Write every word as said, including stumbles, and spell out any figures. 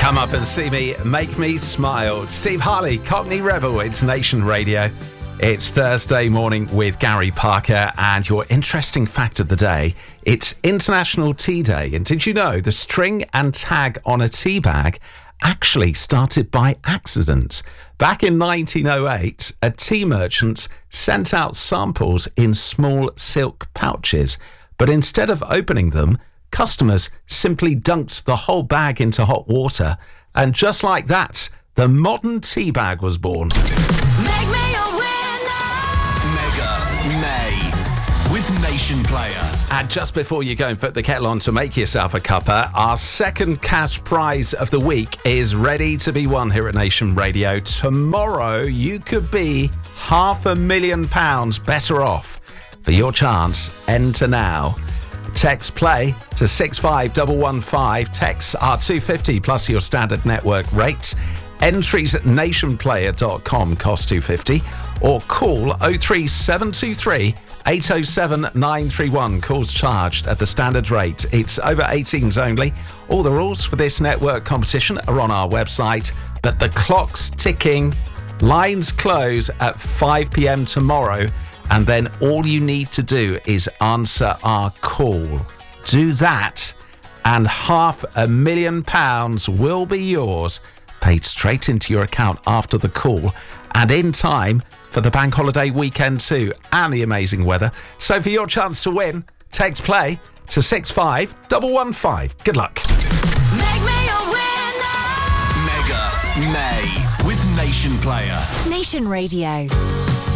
Come up and see me, make me smile. Steve Harley, Cockney Rebel, it's Nation Radio. It's Thursday morning with Gary Parker, and your interesting fact of the day, it's International Tea Day. And did you know the string and tag on a tea bag actually started by accident? Back in nineteen oh eight, a tea merchant sent out samples in small silk pouches, but instead of opening them, customers simply dunked the whole bag into hot water, and just like that, the modern tea bag was born. Make me a winner! Mega May with Nation Player. And just before you go and put the kettle on to make yourself a cuppa, our second cash prize of the week is ready to be won here at Nation Radio. Tomorrow, you could be half a million pounds better off. For your chance, enter now. Text play to six five one one five. Texts are two hundred fifty plus your standard network rates. Entries at nation player dot com cost two hundred fifty, or call oh three seven two three eight oh seven nine three one. Calls charged at the standard rate. It's over eighteens only. All the rules for this network competition are on our website, but the clock's ticking. Lines close at five p.m. tomorrow. And then all you need to do is answer our call. Do that, and half a million pounds will be yours, paid straight into your account after the call, and in time for the bank holiday weekend too, and the amazing weather. So for your chance to win, text play to six five one one five. Good luck. Make me a winner! Mega May with Nation Player. Nation Radio.